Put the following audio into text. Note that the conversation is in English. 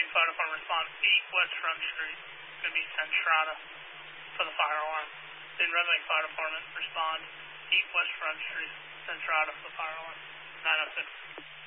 Fire Department respond 8 West Front Street. It's going to be Centrata for the fire alarm. Then Red Lake Fire Department respond 8 West Front Street, Centrata for the fire alarm. 906.